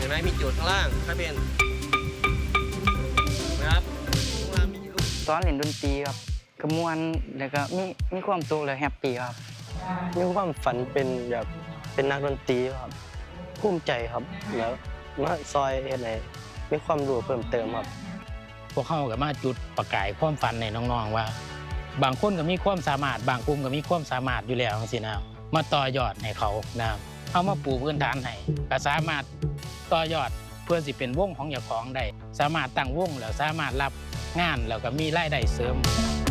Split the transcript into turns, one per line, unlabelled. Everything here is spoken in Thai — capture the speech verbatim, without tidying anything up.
ห็นไหมมีจุดข้างล่างถ้าเป็นนะครับข้างล่างมีลูก
ตอนเล่นดนตรีครับกระมวลแล้วก็มีมีความสุขและแฮปปี้ครับ
มีความฝันเป็นแบบเป็นนักดนตรีครับภูมิใจครับแล้วมาซอยเฮ็ดให้มีความรู้เพิ่มเติมครับ
พวกเขาก็มาจุดประกายความฝันในน้องๆว่าบางคนก็มีความสามารถบางกลุ่มก็มีความสามารถอยู่แล้วสินะมาต่อยอดให้เขานะครับเอามาปูพื้นฐานให้ก็สามารถต่อยอดเพื่อสิเป็นวงของเจ้าของได้สามารถตั้งวงแล้วสามารถรับงานแล้วก็มีรายได้เสริม